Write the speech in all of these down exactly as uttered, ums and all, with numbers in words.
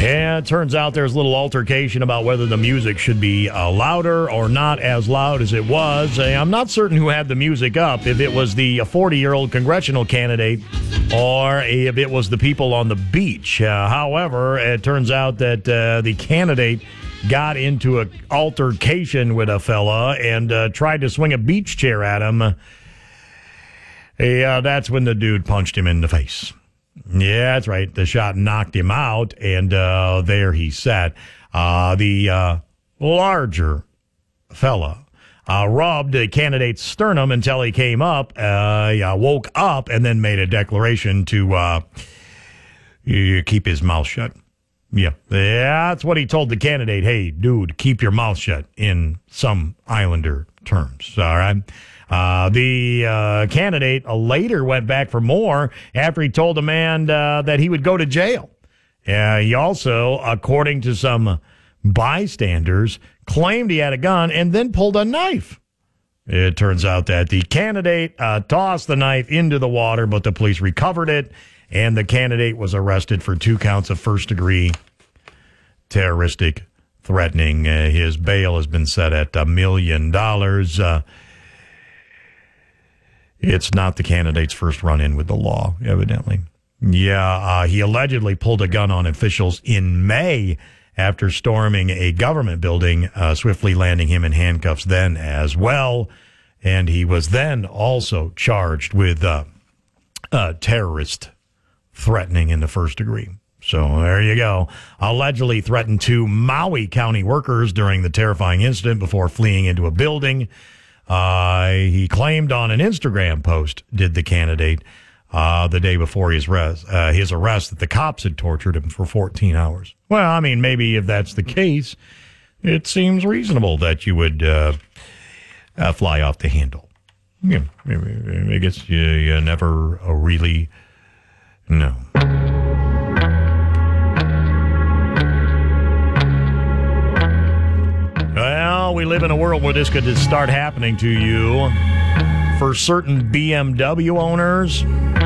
Yeah, it turns out there's a little altercation about whether the music should be uh, louder or not as loud as it was. Uh, I'm not certain who had the music up, if it was the forty-year-old congressional candidate or if it was the people on the beach. Uh, however, it turns out that uh, the candidate got into an altercation with a fella and uh, tried to swing a beach chair at him. Yeah, that's when the dude punched him in the face. Yeah, that's right. The shot knocked him out, and uh, there he sat. Uh, the uh, larger fella uh, rubbed the candidate's sternum until he came up, uh, yeah, woke up, and then made a declaration to uh, keep his mouth shut. Yeah, that's what he told the candidate. Hey, dude, keep your mouth shut in some Islander terms, all right? Uh, the uh, candidate uh, later went back for more after he told the man uh, that he would go to jail. Uh, he also, according to some bystanders, claimed he had a gun and then pulled a knife. It turns out that the candidate uh, tossed the knife into the water, but the police recovered it, and the candidate was arrested for two counts of first-degree terroristic threatening. Uh, his bail has been set at a million dollars. Uh, It's not the candidate's first run-in with the law, evidently. Yeah, uh, he allegedly pulled a gun on officials in May after storming a government building, uh, swiftly landing him in handcuffs then as well. And he was then also charged with uh, uh, terrorist threatening in the first degree. So there you go. Allegedly threatened two Maui County workers during the terrifying incident before fleeing into a building. Uh, he claimed on an Instagram post, did the candidate, uh, the day before his arrest, uh, his arrest, that the cops had tortured him for fourteen hours. Well, I mean, maybe if that's the case, it seems reasonable that you would uh, uh, fly off the handle. Yeah, I guess you, you never uh, really know. Well, we live in a world where this could just start happening to you. For certain B M W owners,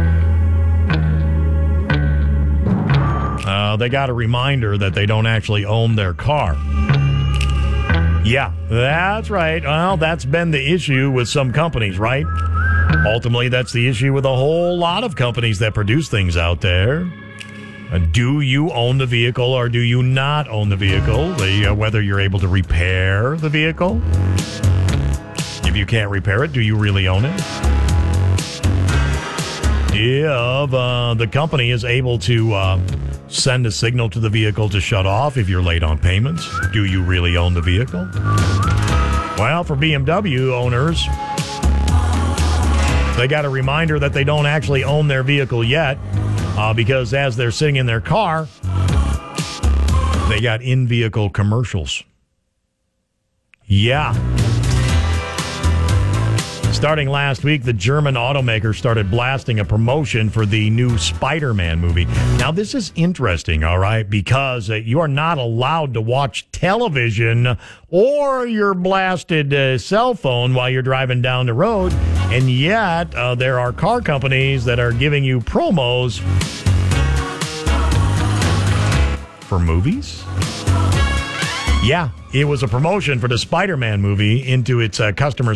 uh, they got a reminder that they don't actually own their car. Yeah, that's right. Well, that's been the issue with some companies, right? Ultimately, that's the issue with a whole lot of companies that produce things out there. Uh, do you own the vehicle or do you not own the vehicle? The, uh, whether you're able to repair the vehicle. If you can't repair it, do you really own it? If uh, the company is able to uh, send a signal to the vehicle to shut off if you're late on payments, do you really own the vehicle? Well, for B M W owners, they got a reminder that they don't actually own their vehicle yet. Uh, because as they're sitting in their car, they got in-vehicle commercials. Yeah. Starting last week, the German automaker started blasting a promotion for the new Spider-Man movie. Now, this is interesting, all right, because uh, you are not allowed to watch television or your blasted uh, cell phone while you're driving down the road. And yet, uh, there are car companies that are giving you promos for movies. Yeah, it was a promotion for the Spider-Man movie into its uh, customers.